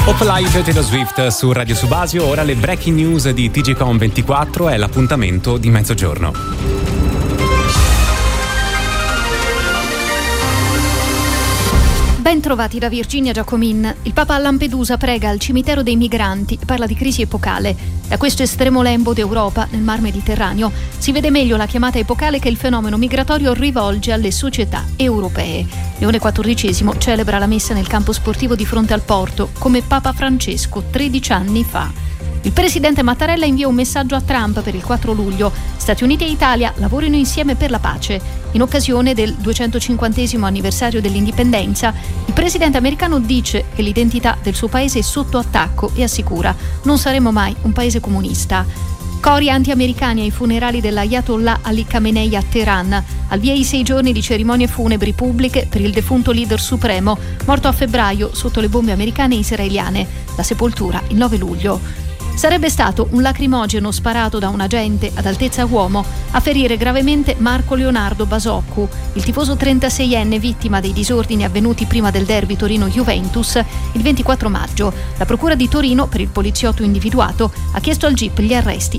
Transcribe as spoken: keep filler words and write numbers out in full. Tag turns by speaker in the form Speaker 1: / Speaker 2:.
Speaker 1: Pop Live Taylor Swift su Radio Subasio. Ora le breaking news di T G Com ventiquattro è l'appuntamento di mezzogiorno.
Speaker 2: Ben trovati da Virginia Giacomin. Il Papa a Lampedusa prega al cimitero dei migranti e parla di crisi epocale. Da questo estremo lembo d'Europa, nel Mar Mediterraneo, si vede meglio la chiamata epocale che il fenomeno migratorio rivolge alle società europee. Leone quattordicesimo celebra la messa nel campo sportivo di fronte al porto, come Papa Francesco tredici anni fa. Il presidente Mattarella invia un messaggio a Trump per il quattro luglio. Stati Uniti e Italia lavorino insieme per la pace. In occasione del duecentocinquantesimo anniversario dell'indipendenza, il presidente americano dice che l'identità del suo paese è sotto attacco e assicura: non saremo mai un paese comunista. Cori anti-americani ai funerali dell'Ayatollah Ali Khamenei a Teheran. Al via i sei giorni di cerimonie funebri pubbliche per il defunto leader supremo, morto a febbraio sotto le bombe americane e israeliane. La sepoltura il nove luglio. Sarebbe stato un lacrimogeno sparato da un agente ad altezza uomo a ferire gravemente Marco Leonardo Basoccu, il tifoso trentaseienne vittima dei disordini avvenuti prima del derby Torino-Juventus il ventiquattro maggio. La procura di Torino, per il poliziotto individuato, ha chiesto al G I P gli arresti